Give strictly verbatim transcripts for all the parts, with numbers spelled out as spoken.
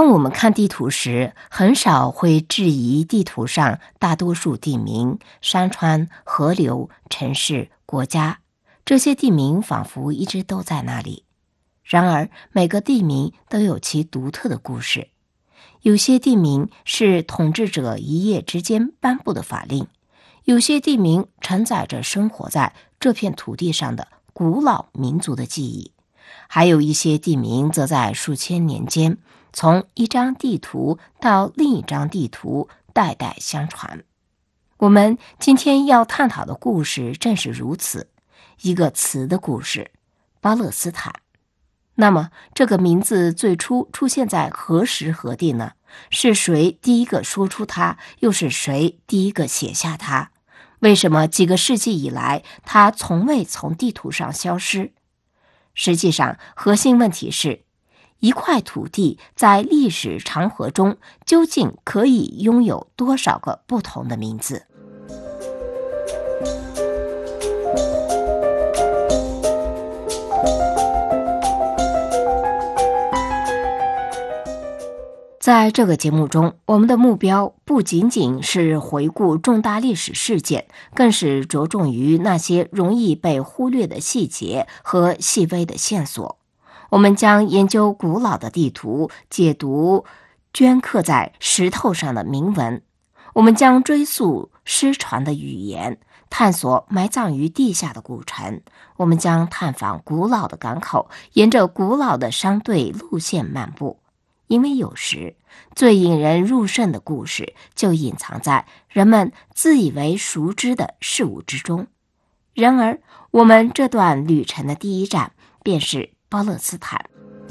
我们看地图时，很少会质疑地图上大多数地名、山川、河流、城市、国家，这些地名仿佛一直都在那里。然而，每个地名都有其独特的故事。有些地名是统治者一夜之间颁布的法令，有些地名承载着生活在这片土地上的古老民族的记忆，还有一些地名则在数千年间从一张地图到另一张地图代代相传。我们今天要探讨的故事正是如此，一个词的故事——巴勒斯坦。那么，这个名字最初出现在何时何地呢？是谁第一个说出它？又是谁第一个写下它？为什么几个世纪以来，它从未从地图上消失？实际上，核心问题是，一块土地在历史长河中究竟可以拥有多少个不同的名字？在这个节目中，我们的目标不仅仅是回顾重大历史事件，更是着重于那些容易被忽略的细节和细微的线索。我们将研究古老的地图，解读镌刻在石头上的铭文。我们将追溯失传的语言，探索埋葬于地下的古城。我们将探访古老的港口，沿着古老的商队路线漫步。因为有时，最引人入胜的故事就隐藏在人们自以为熟知的事物之中。然而，我们这段旅程的第一站便是巴勒斯坦。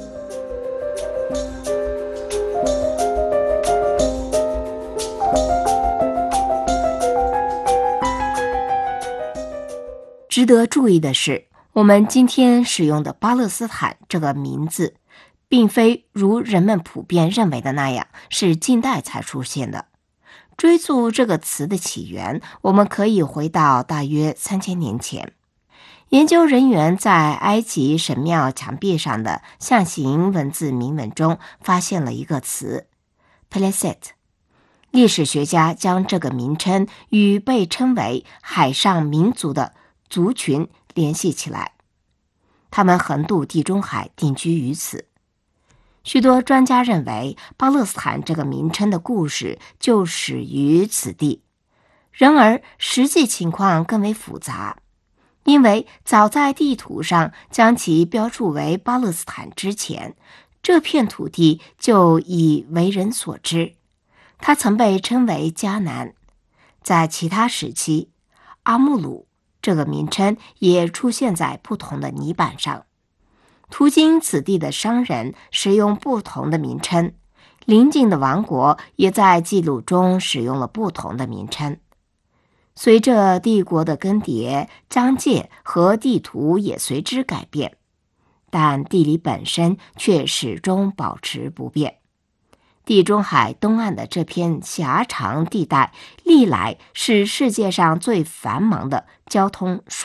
值得注意的是，我们今天使用的巴勒斯坦这个名字，并非如人们普遍认为的那样是近代才出现的。追溯这个词的起源，我们可以回到大约三千年前。研究人员在埃及神庙墙壁上的象形文字铭文中发现了一个词 Peleset。 历史学家将这个名称与被称为海上民族的族群联系起来，他们横渡地中海，定居于此。许多专家认为，巴勒斯坦这个名称的故事就始于此地。然而，实际情况更为复杂，因为早在地图上将其标注为巴勒斯坦之前，这片土地就已为人所知。它曾被称为迦南。在其他时期，阿穆鲁这个名称也出现在不同的泥板上。途经此地的商人使用不同的名称，邻近的王国也在记录中使用了不同的名称。随着帝国的更迭，疆界和地图也随之改变，但地理本身却始终保持不变。地中海东岸的这片狭长地带历来是世界上最繁忙的交通枢